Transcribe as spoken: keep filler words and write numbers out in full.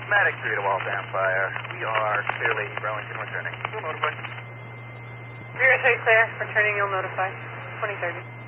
Matic three to Waltham Fire. We are clearly Burlington returning. We'll notify. Zero three clear. Returning, you'll notify. twenty thirty.